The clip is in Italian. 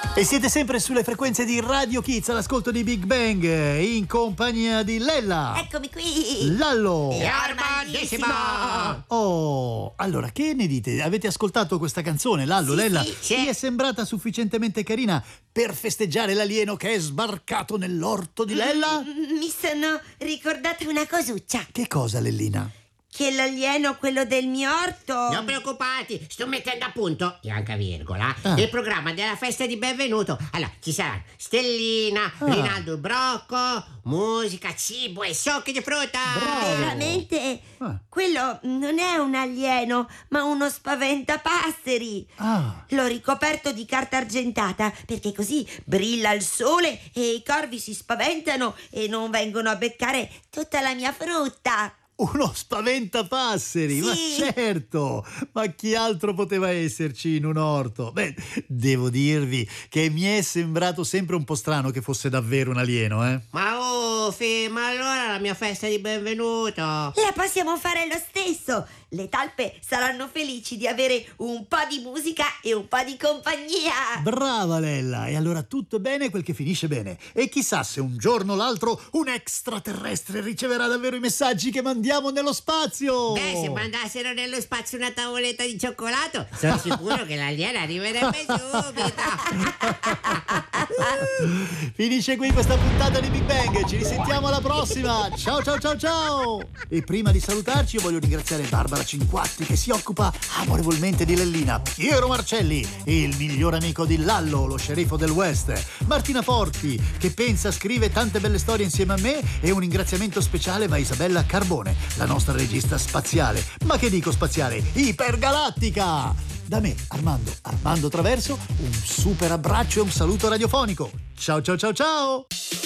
E siete sempre sulle frequenze di Radio Kids all'ascolto di Big Bang in compagnia di Lella. Eccomi qui. Lallo. E Armandissimo. Oh, allora che ne dite? Avete ascoltato questa canzone, Lallo, Lella? sì. Vi è sembrata sufficientemente carina per festeggiare l'alieno che è sbarcato nell'orto di Lella? Mi sono ricordata una cosuccia. Che cosa, Lellina? Che l'alieno, quello del mio orto. Non preoccupati, sto mettendo a punto, bianca virgola, Ah. il programma della festa di benvenuto. Allora, ci saranno Stellina, Rinaldo Brocco, musica, cibo e succhi di frutta. Bravo. Veramente? Ah. Quello non è un alieno, ma uno spaventapasseri. Ah, L'ho ricoperto di carta argentata perché così brilla il sole e i corvi si spaventano e non vengono a beccare tutta la mia frutta. uno spaventapasseri, Sì. ma certo, ma chi altro poteva esserci in un orto? Beh, devo dirvi che mi è sembrato sempre un po' strano che fosse davvero un alieno, eh? Ma Ufi, ma allora la mia festa di benvenuto? La possiamo fare lo stesso. Le talpe saranno felici di avere un po' di musica e un po' di compagnia. Brava Lella, e allora tutto è bene quel che finisce bene. E chissà se un giorno o l'altro un extraterrestre riceverà davvero i messaggi che mandiamo nello spazio. Beh, se mandassero nello spazio una tavoletta di cioccolato, sono sicuro che l'alieno arriverebbe subito. Finisce qui questa puntata di Big Bang, ci risentiamo alla prossima. Ciao ciao ciao ciao. E prima di salutarci io voglio ringraziare Barbara Cinquatti che si occupa amorevolmente di Lellina, Piero Marcelli, il miglior amico di Lallo, lo sceriffo del West, Martina Forti che pensa, scrive tante belle storie insieme a me, e un ringraziamento speciale va a Isabella Carbone, la nostra regista spaziale, ma che dico spaziale, ipergalattica. Da me, Armando Traverso, un super abbraccio e un saluto radiofonico. Ciao ciao ciao ciao!